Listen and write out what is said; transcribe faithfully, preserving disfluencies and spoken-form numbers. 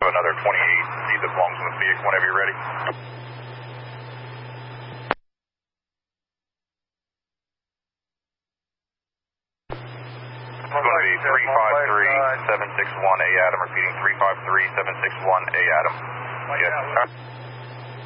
Another twenty-eight, see the belongs with vehicle whenever you're ready. It's going to be three five three, seven six one A Adam, repeating three five three, seven six one A Adam. Yes.